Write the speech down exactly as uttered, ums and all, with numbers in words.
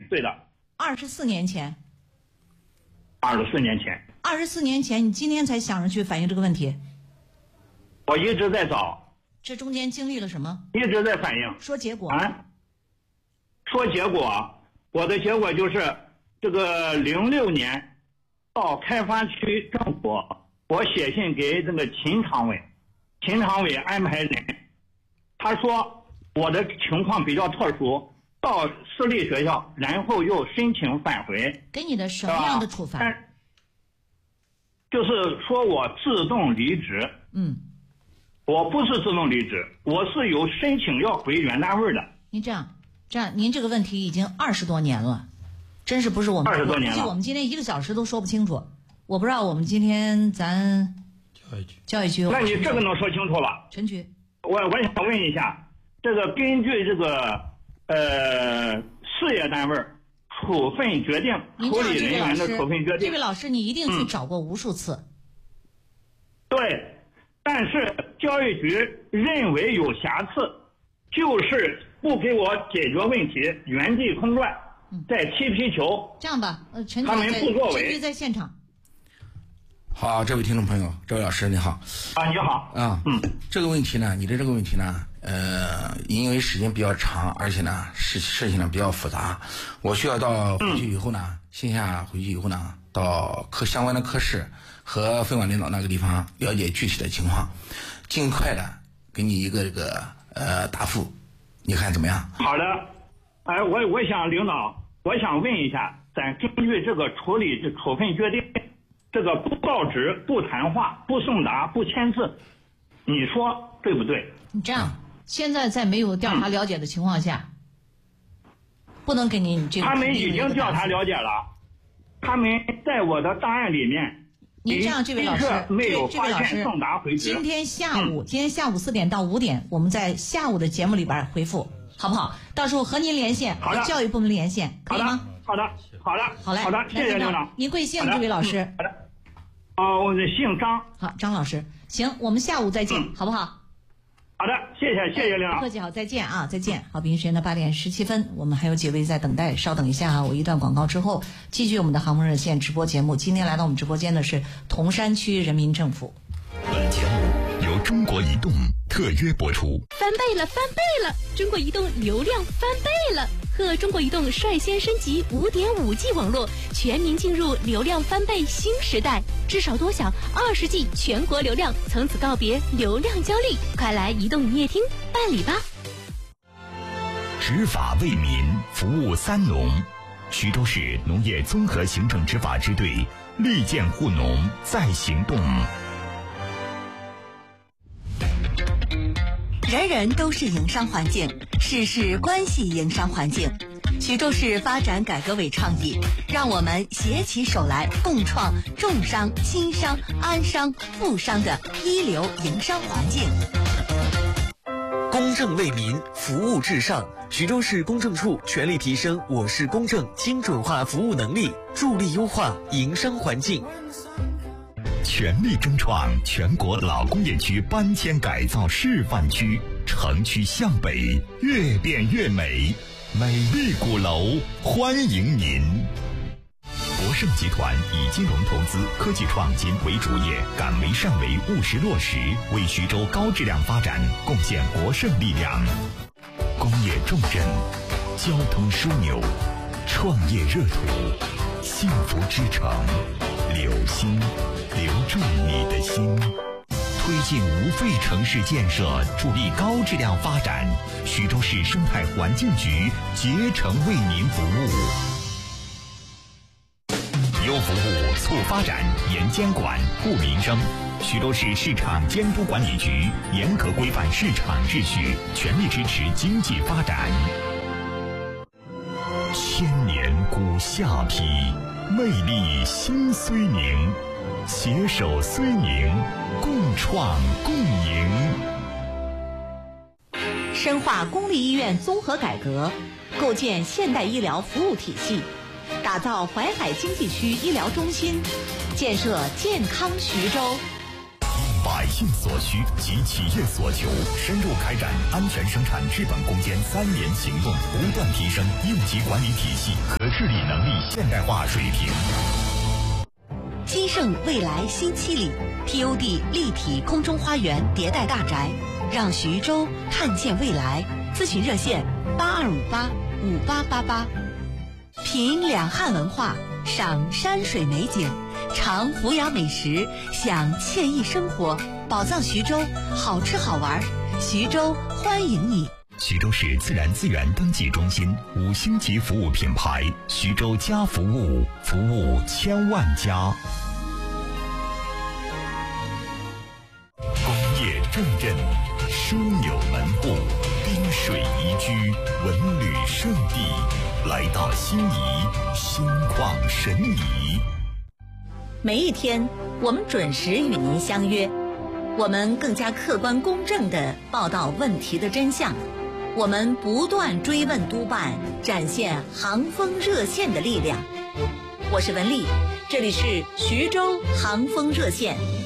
对的。 二十四年前。 二十四年前。 二十四年前，你今天才想着去反映这个问题？ 我一直在找。 这中间经历了什么？ 一直在反映。 说结果啊？说结果，我的结果就是这个零六年到开发区政府，我写信给这个秦常委，秦常委安排人，他说我的情况比较特殊，到私立学校，然后又申请返回。 给你的什么样的处罚？ 就是说我自动离职。 嗯， 我不是自动离职，我是有申请要回原单位的。 您这样，这样，您这个问题已经二十多年了，真是不是我们二十多年了。 估计我们今天一个小时都说不清楚。我不知道我们今天咱教育局， 教育局， 那你这个能说清楚了？ 陈局， 我我想问一下，这个根据这个呃事业单位处分决定，处理人员的处分决定， 这位老师你一定去找过无数次。 嗯、对。但是教育局认为有瑕疵，就是不给我解决问题，原地空转，在踢皮球。 这样吧，呃，陈局他们不作为。 陈局在现场。 好，这位听众朋友，这位老师你好。 啊，你好。 啊，嗯，这个问题呢，你的这个问题呢，呃，因为时间比较长，而且呢事事情呢比较复杂，我需要到回去以后呢，嗯、线下回去以后呢，到科相关的科室和分管领导那个地方了解具体的情况，尽快的给你一个这个呃答复，你看怎么样？ 好的，哎，我我想领导，我想问一下，咱根据这个处理这处分决定，这个不告知、不谈话、不送达、不签字，你说对不对？ 你这样，现在在没有调查了解的情况下，嗯、不能给您这个。 他们已经调查了解了，他们在我的档案里面。 您这样，这位老师， 没有这位老师，今天下午，嗯、今天下午四点到五点，我们在下午的节目里边回复，好不好？到时候和您连线，和教育部门连线，可以吗？ 好的，好的， 好嘞， 好的，谢谢领导。 您贵姓？这位老师？ 好的。哦，我姓张。 好，张老师，行，我们下午再见，嗯、好不好？ 好的，谢谢，谢谢领导。 不客气，好，再见啊，再见。好，北京时间的八点十七分，我们还有几位在等待，稍等一下啊，我一段广告之后，继续我们的航空热线直播节目。今天来到我们直播间的是铜山区人民政府。 本节目由中国移动特约播出。 翻倍了，翻倍了！中国移动流量翻倍了，和中国移动率先升级 五点五 G 网络，全民进入流量翻倍新时代。至少多享二十 G 全国流量，从此告别流量焦虑，快来移动营业厅办理吧。 执法为民，服务三农。徐州市农业综合行政执法支队利剑护农在行动。 人人都是营商环境，事事关系营商环境。徐州市发展改革委倡议，让我们携起手来，共创重商、轻商、安商、富商的一流营商环境。 公正为民，服务至上。徐州市公证处全力提升我市公证精准化服务能力，助力优化营商环境。 全力争创全国老工业区搬迁改造示范区，城区向北，越变越美，美丽鼓楼欢迎您。国盛集团以金融投资、科技创新为主业，敢为善为，务实落实，为徐州高质量发展贡献国盛力量。工业重镇，交通枢纽，创业热土，幸福之城，留心，留住你的心。推进无废城市建设，助力高质量发展。徐州市生态环境局竭诚为您服务。优服务，促发展，严监管，护民生。徐州市市场监督管理局严格规范市场秩序，全力支持经济发展。千年古下邳，魅力新睢宁，携手睢宁，共创共赢。 深化公立医院综合改革，构建现代医疗服务体系，打造淮海经济区医疗中心，建设健康徐州。 把百姓所需及企业所求，深入开展安全生产治本攻坚三联行动，不断提升应急管理体系和治理能力现代化水平。 金盛未来新七里 T O D 立体空中花园迭代大宅，让徐州看见未来。咨询热线八二五八五八八八。品两汉文化，赏山水美景，尝胡雅美食，享惬意生活。宝藏徐州，好吃好玩，徐州欢迎你。 徐州市自然资源登记中心五星级服务品牌，徐州家服务，服务千万家。工业重镇，枢纽门户，滨水宜居，文旅胜地。来到心仪，心旷神怡。 每一天，我们准时与您相约，我们更加客观公正地报道问题的真相。我们不断追问督办，展现航风热线的力量。我是文丽，这里是徐州航风热线。